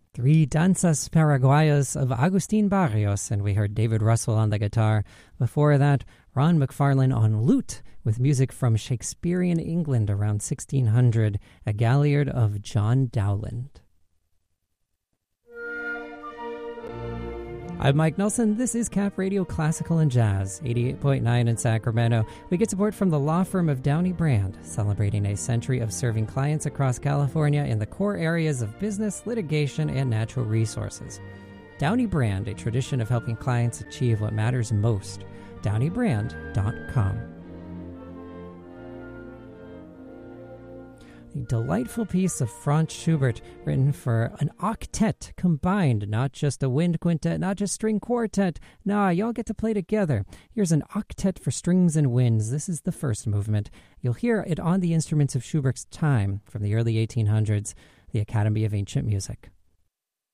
Three Danzas Paraguayas of Agustin Barrios, and we heard David Russell on the guitar. Before that, Ron McFarlane on lute with music from Shakespearean England around 1600, a galliard of John Dowland. I'm Mike Nelson. This is Cap Radio Classical and Jazz, 88.9 in Sacramento. We get support from the law firm of Downey Brand, celebrating a century of serving clients across California in the core areas of business, litigation, and natural resources. Downey Brand, a tradition of helping clients achieve what matters most. DowneyBrand.com. A delightful piece of Franz Schubert written for an octet combined, not just a wind quintet, not just string quartet. Nah, y'all get to play together. Here's an octet for strings and winds. This is the first movement. You'll hear it on the instruments of Schubert's time from the early 1800s, the Academy of Ancient Music.